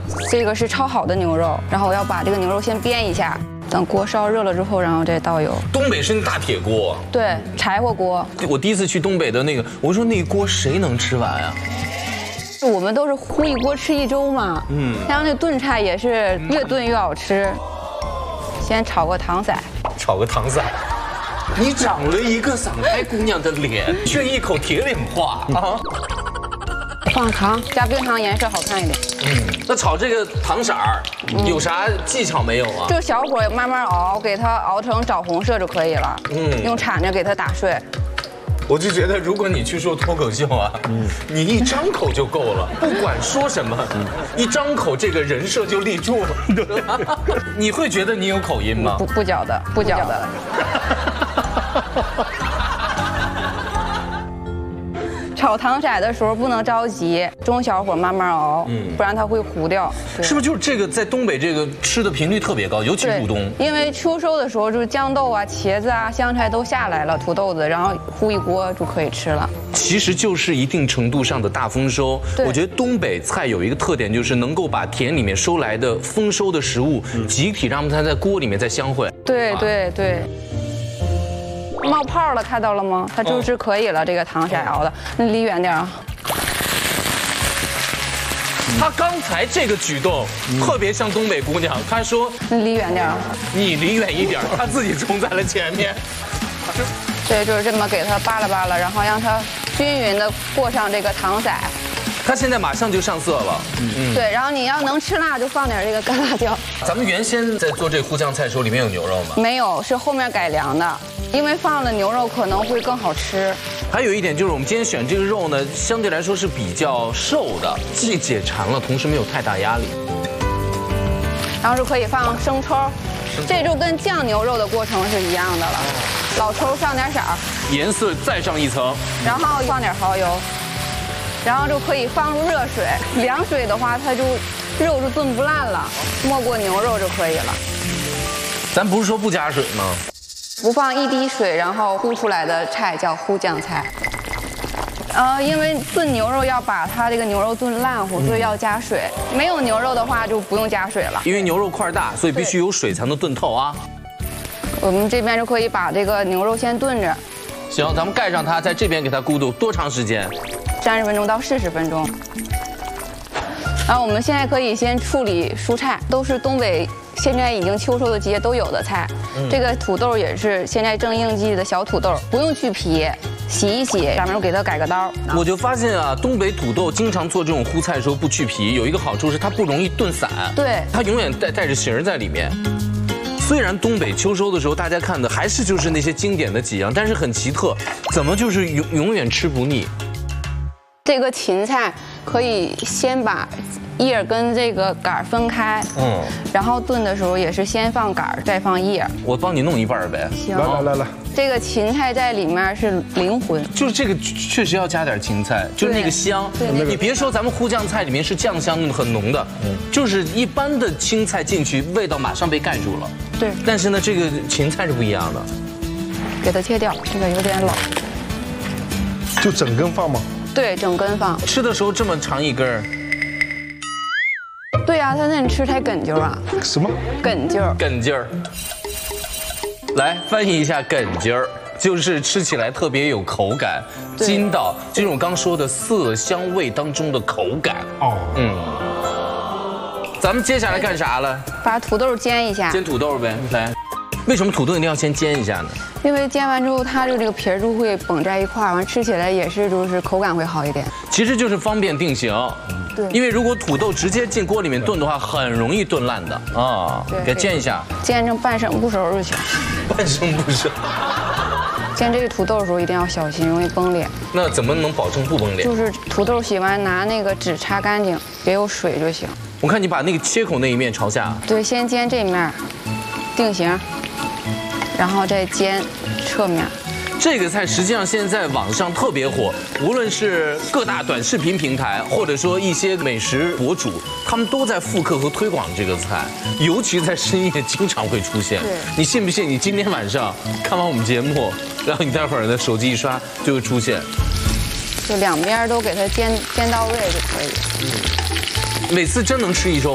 这个是焯好的牛肉，然后我要把这个牛肉先煸一下，等锅烧热了之后，然后再倒油。 东北是那大铁锅， 对，柴火锅。 我第一次去东北的那个，我说那一锅谁能吃完啊？ 我们都是烀一锅吃一周嘛，然后那炖菜也是越炖越好吃。先炒个糖色， 炒个糖色。你长了一个上海姑娘的脸，却一口铁岭话啊！ 放糖，加冰糖，颜色好看一点。 那炒这个糖色儿有啥技巧没有啊？ 就小火慢慢熬，给它熬成枣红色就可以了。用铲子给它打碎。 我就觉得，如果你去说脱口秀啊，你一张口就够了，不管说什么，一张口这个人设就立住了。对，你会觉得你有口音吗？ 不搅的，不搅的。炒糖色的时候不能着急，中小火慢慢熬，不然它会糊掉。 是不是就是这个在东北这个吃的频率特别高，尤其入冬？ 因为秋收的时候就是豇豆啊、茄子啊、香菜都下来了，土豆子，然后烀一锅就可以吃了。 其实就是一定程度上的大丰收。我觉得东北菜有一个特点，就是能够把田里面收来的丰收的食物集体让它在锅里面再相会。 对对对。冒泡了，看到了吗？它就是可以了。这个糖色熬的，那离远点啊。 他刚才这个举动特别像东北姑娘，她说：“ 那离远点啊。” 你离远一点，她自己冲在了前面。 对，就是这么给它扒拉扒拉，然后让它均匀的过上这个糖色。 它现在马上就上色了。 对，然后你要能吃辣，就放点这个干辣椒。 咱们原先在做这胡酱菜的时候，里面有牛肉吗？ 没有，是后面改良的。因为放了牛肉可能会更好吃。 还有一点就是我们今天选这个肉呢，相对来说是比较瘦的，既解馋了，同时没有太大压力。 然后是可以放生抽，这就跟酱牛肉的过程是一样的了。老抽上点色儿， 颜色再上一层， 然后放点蚝油，然后就可以放入热水。凉水的话，它就肉就炖不烂了，没过牛肉就可以了。 咱不是说不加水吗？ 不放一滴水，然后烀出来的菜叫烀酱菜。因为炖牛肉要把它这个牛肉炖烂乎，所以要加水。没有牛肉的话就不用加水了。因为牛肉块大，所以必须有水才能炖透啊。 我们这边就可以把这个牛肉先炖着。 行，咱们盖上它，在这边给它咕嘟多长时间 ？30分钟到40分钟。然后我们现在可以先处理蔬菜，都是东北现在已经秋收的季节都有的菜。这个土豆也是现在正应季的小土豆，不用去皮，洗一洗，咱们给它改个刀。 我就发现啊，东北土豆经常做这种烀菜的时候不去皮，有一个好处是它不容易炖散， 对， 它永远带着形在里面。虽然东北秋收的时候大家看的还是就是那些经典的几样，但是很奇特，怎么就是永远吃不腻。 这个芹菜可以先把叶跟这个杆分开，然后炖的时候也是先放杆再放叶。我帮你弄一半呗。 行， 来。 这个芹菜在里面是灵魂， 就是这个确实要加点芹菜，就是那个香。你别说咱们烀酱菜里面是酱香很浓的，就是一般的青菜进去味道马上被盖住了。 对， 但是呢，这个芹菜是不一样的。 给它切掉，这个有点老。 就整根放吗？ 对，整根放。 吃的时候这么长一根儿。 对呀，它那你吃才哏劲儿啊。 什么？ 哏劲儿。 哏劲儿。来翻译一下哏劲儿，就是吃起来特别有口感，筋道，就是我刚说的色香味当中的口感。咱们接下来干啥了？ 把土豆煎一下。 煎土豆呗，来。为什么土豆一定要先煎一下呢？ 因为煎完之后，它就这个皮儿就会绷在一块儿，完吃起来也是就是口感会好一点。 其实就是方便定型。对。因为如果土豆直接进锅里面炖的话，很容易炖烂的啊。对。给煎一下。煎成半生不熟就行。半生不熟。煎这个土豆的时候一定要小心，容易崩脸。那怎么能保证不崩脸？就是土豆洗完拿那个纸擦干净，别有水就行。我看你把那个切口那一面朝下。对，先煎这面，定型。然后再煎侧面。这个菜实际上现在网上特别火，无论是各大短视频平台，或者说一些美食博主，他们都在复刻和推广这个菜，尤其在深夜经常会出现。你信不信？你今天晚上看完我们节目，然后你待会儿的手机一刷就会出现。就两边都给它煎到位就可以。每次真能吃一周。